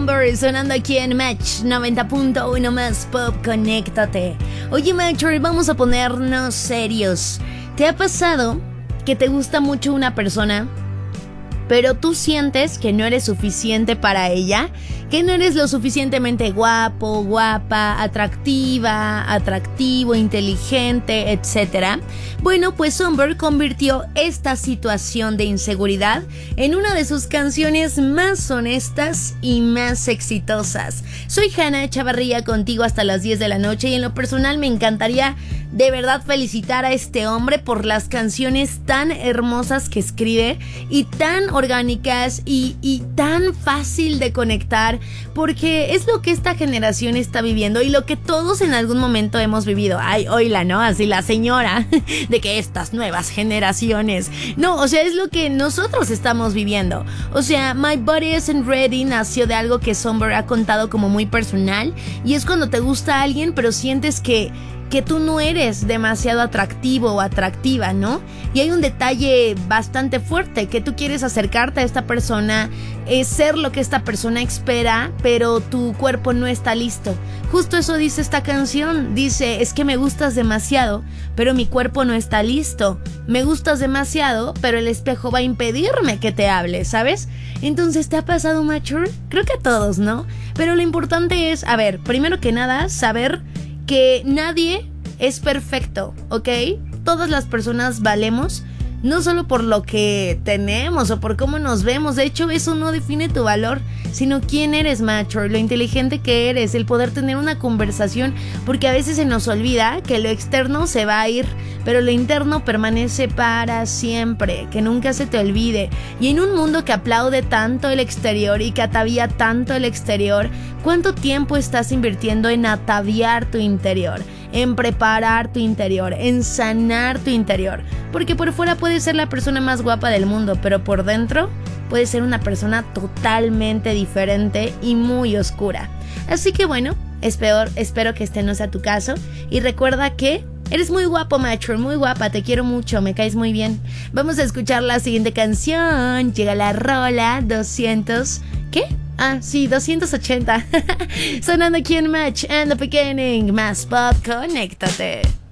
Somber sonando aquí en Match 90.1 más Pop, conéctate. Oye, Matcher, vamos a ponernos serios. ¿Te ha pasado que te gusta mucho una persona, pero tú sientes que no eres suficiente para ella? Que no eres lo suficientemente guapo, guapa, atractiva, atractivo, inteligente, etc. Bueno, pues Somber convirtió esta situación de inseguridad en una de sus canciones más honestas y más exitosas. Soy Hannah Chavarría, contigo hasta las 10 de la noche, y en lo personal me encantaría de verdad felicitar a este hombre por las canciones tan hermosas que escribe y tan orgánicas y tan fácil de conectar, porque es lo que esta generación está viviendo y lo que todos en algún momento hemos vivido. Ay, oíla, ¿no? Así la señora de que estas nuevas generaciones. No, o sea, es lo que nosotros estamos viviendo. O sea, My Body Isn't Ready nació de algo que Somber ha contado como muy personal, y es cuando te gusta a alguien pero sientes que tú no eres demasiado atractivo o atractiva, ¿no? Y hay un detalle bastante fuerte, que tú quieres acercarte a esta persona, ser lo que esta persona espera, pero tu cuerpo no está listo. Justo eso dice esta canción. Dice, es que me gustas demasiado, pero mi cuerpo no está listo. Me gustas demasiado, pero el espejo va a impedirme que te hable, ¿sabes? Entonces, ¿te ha pasado, Mature? Creo que a todos, ¿no? Pero lo importante es, a ver, primero que nada, saber que nadie es perfecto, ¿ok? Todas las personas valemos, no solo por lo que tenemos o por cómo nos vemos. De hecho, eso no define tu valor, sino quién eres, macho, lo inteligente que eres, el poder tener una conversación, porque a veces se nos olvida que lo externo se va a ir, pero lo interno permanece para siempre, que nunca se te olvide. Y en un mundo que aplaude tanto el exterior y que atavía tanto el exterior, ¿cuánto tiempo estás invirtiendo en ataviar tu interior? En preparar tu interior, en sanar tu interior, porque por fuera puedes ser la persona más guapa del mundo, pero por dentro puedes ser una persona totalmente diferente y muy oscura. Así que bueno, espero que este no sea tu caso, y recuerda que eres muy guapo, macho, muy guapa, te quiero mucho, me caes muy bien. Vamos a escuchar la siguiente canción. Llega la rola 200... ¿Qué? Ah, sí, 280. Sonando aquí en Match and the Beginning. Más Pop, conéctate.